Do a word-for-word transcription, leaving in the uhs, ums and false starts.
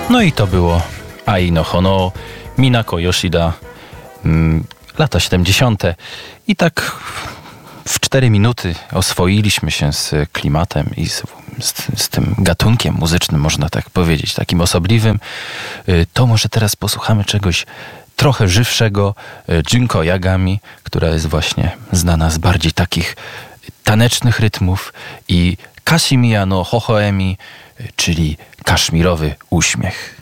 No i to było Ai no Hono, Minako Yoshida, mm, lata siedemdziesiąte. I tak w cztery minuty oswoiliśmy się z klimatem i z, z, z tym gatunkiem muzycznym, można tak powiedzieć, takim osobliwym. To może teraz posłuchamy czegoś trochę żywszego, Junko Yagami, która jest właśnie znana z bardziej takich tanecznych rytmów, i Kashimiya no Hohoemi, czyli kaszmirowy uśmiech.